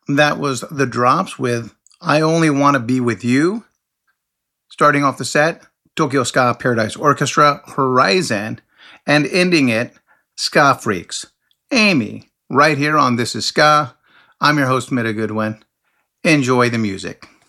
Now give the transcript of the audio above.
That was The Drops with I Only Want to Be With You. Starting off the set, Tokyo Ska Paradise Orchestra, Horizon, and ending it, Ska Freaks, Amy, right here on This Is Ska. I'm your host, Mitta Goodwin. Enjoy the music.